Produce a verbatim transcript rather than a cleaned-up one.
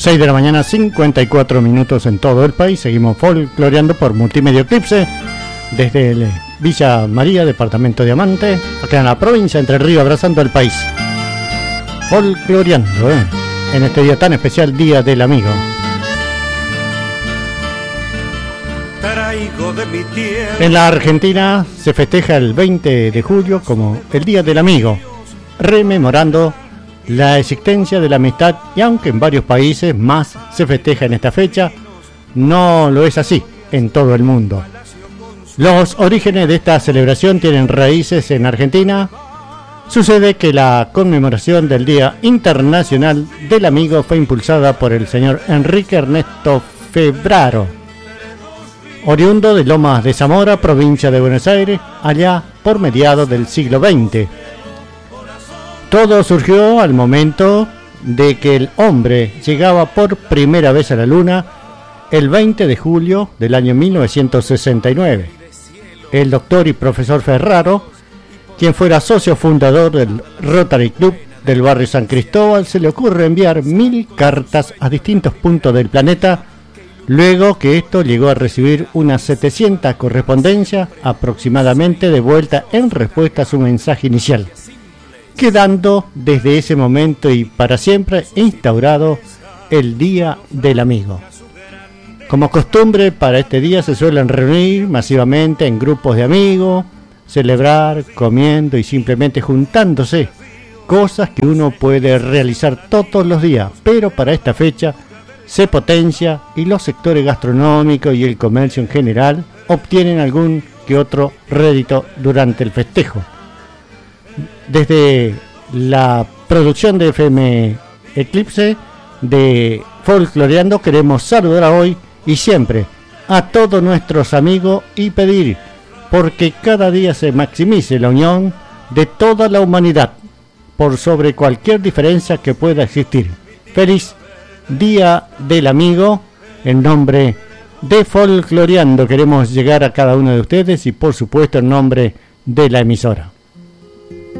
seis de la mañana, cincuenta y cuatro minutos en todo el país. Seguimos folcloreando por Multimedia Eclipse desde el Villa María, departamento de Diamante, acá en la provincia de Entre Ríos, abrazando al país. Folcloreando, ¿eh? En este día tan especial, Día del Amigo. En la Argentina se festeja el veinte de julio como el Día del Amigo, rememorando la existencia de la amistad, y aunque en varios países más se festeja en esta fecha, no lo es así en todo el mundo. Los orígenes de esta celebración tienen raíces en Argentina. Sucede que la conmemoración del Día Internacional del Amigo fue impulsada por el señor Enrique Ernesto Febraro, oriundo de Lomas de Zamora, provincia de Buenos Aires, allá por mediados del siglo veinte. Todo surgió al momento de que el hombre llegaba por primera vez a la Luna el veinte de julio del año mil novecientos sesenta y nueve. El doctor y profesor Ferraro, quien fuera socio fundador del Rotary Club del barrio San Cristóbal, se le ocurre enviar mil cartas a distintos puntos del planeta, luego que esto llegó a recibir unas setecientas correspondencias aproximadamente de vuelta en respuesta a su mensaje inicial, quedando desde ese momento y para siempre instaurado el Día del Amigo. Como costumbre, para este día se suelen reunir masivamente en grupos de amigos, celebrar, comiendo y simplemente juntándose, cosas que uno puede realizar todos los días, pero para esta fecha se potencia y los sectores gastronómicos y el comercio en general obtienen algún que otro rédito durante el festejo. Desde la producción de F M Eclipse de Folcloreando queremos saludar a hoy y siempre a todos nuestros amigos y pedir porque cada día se maximice la unión de toda la humanidad por sobre cualquier diferencia que pueda existir. Feliz Día del Amigo. En nombre de Folcloreando queremos llegar a cada uno de ustedes y por supuesto en nombre de la emisora.